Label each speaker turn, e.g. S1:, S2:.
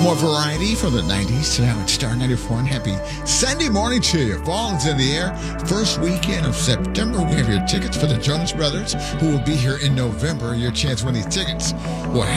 S1: More variety from the 90s to now at Star 94. And happy Sunday morning to you. Fall is in the air. First weekend of September. We have your tickets for the Jonas Brothers, who will be here in November. Your chance to win these tickets. Well,